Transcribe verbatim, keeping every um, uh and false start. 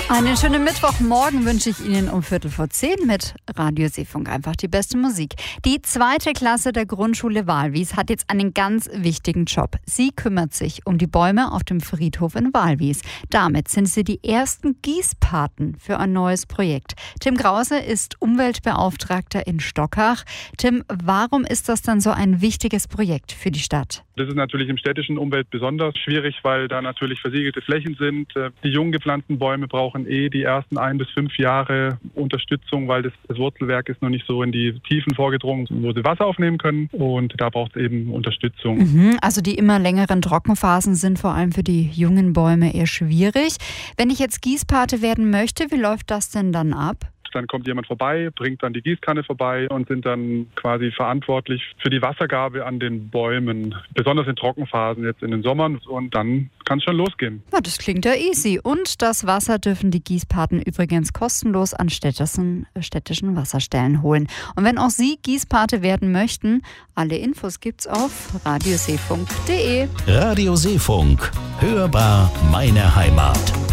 Einen schönen Mittwochmorgen wünsche ich Ihnen um Viertel vor zehn mit Radio Seefunk. Einfach die beste Musik. Die zweite Klasse der Grundschule Waalwies hat jetzt einen ganz wichtigen Job. Sie kümmert sich um die Bäume auf dem Friedhof in Waalwies. Damit sind sie die ersten Gießpaten für ein neues Projekt. Tim Krause ist Umweltbeauftragter in Stockach. Tim, warum ist das dann so ein wichtiges Projekt für die Stadt? Das ist natürlich im städtischen Umfeld besonders schwierig, weil da natürlich versiegelte Flächen sind. Die jung gepflanzten Bäume brauchen eh die ersten ein bis fünf Jahre Unterstützung, weil das, das Wurzelwerk ist noch nicht so in die Tiefen vorgedrungen, wo sie Wasser aufnehmen können. Und da braucht es eben Unterstützung. Mhm, also die immer längeren Trockenphasen sind vor allem für die jungen Bäume eher schwierig. Wenn ich jetzt Gießpate werden möchte, wie läuft das denn dann ab? Dann kommt jemand vorbei, bringt dann die Gießkanne vorbei und sind dann quasi verantwortlich für die Wassergabe an den Bäumen. Besonders in Trockenphasen, jetzt in den Sommern. Und dann kann es schon losgehen. Ja, das klingt ja easy. Und das Wasser dürfen die Gießpaten übrigens kostenlos an städtischen, städtischen Wasserstellen holen. Und wenn auch Sie Gießpate werden möchten, alle Infos gibt's auf radioseefunk punkt de. Radio Seefunk. Hörbar meine Heimat.